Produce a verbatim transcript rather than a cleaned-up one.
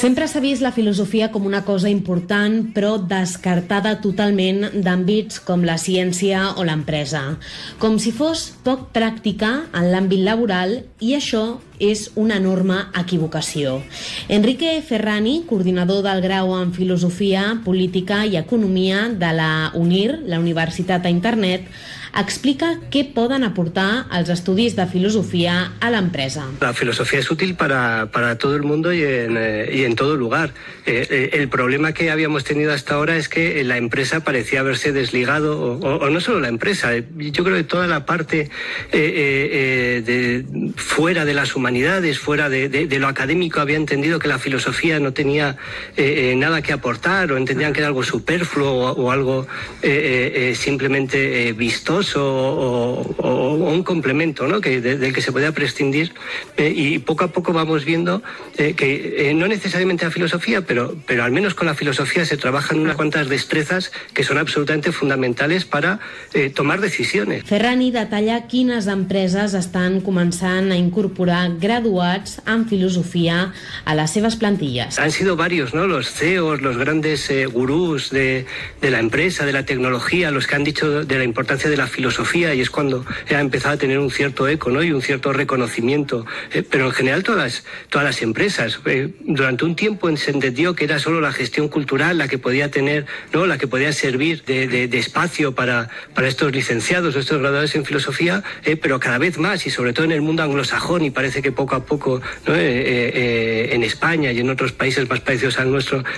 Sempre s'ha vist la filosofia com una cosa important, però descartada totalment d'àmbits com la ciència o l'empresa. Com si fos poc pràctica en l'àmbit laboral, i això és una enorme equivocació. Enrique Ferrani, coordinador del grau en Filosofia, Política i Economia de la UNIR, la Universitat a Internet, explica què poden aportar els estudis de filosofia a l'empresa. La filosofía es útil para, para todo el mundo y en, eh, y en todo lugar. Eh, eh, el problema que habíamos tenido hasta ahora es que la empresa parecía haberse desligado, o, o, o no solo la empresa, yo creo que toda la parte eh, eh, de, fuera de las humanidades, fuera de, de, de lo académico, había entendido que la filosofía no tenía eh, eh, nada que aportar, o entendían que era algo superfluo o, o algo eh, eh, simplemente eh, vistoso. O, o, o un complemento, ¿no? que, de, del que se podía prescindir, eh, y poco a poco vamos viendo eh, que eh, no necesariamente la filosofía, pero, pero al menos con la filosofía se trabajan unas cuantas destrezas que son absolutamente fundamentales para eh, tomar decisiones. Ferrani detalla quines empreses estan començant a incorporar graduats en filosofia a les seves plantilles. Han sido varios, ¿no? Los C E Os, los grandes eh, gurús de, de la empresa, de la tecnología, los que han dicho de la importancia de la filosofía, y es cuando ha empezado a tener un cierto eco, ¿no? y un cierto reconocimiento, eh, pero en general todas las, todas las empresas. Eh, durante un tiempo se entendió que era solo la gestión cultural la que podía tener, ¿no? la que podía servir de, de, de espacio para, para estos licenciados o estos graduados en filosofía, eh, pero cada vez más, y sobre todo en el mundo anglosajón, y parece que poco a poco, ¿no? eh, eh, en España y en otros países más parecidos al nuestro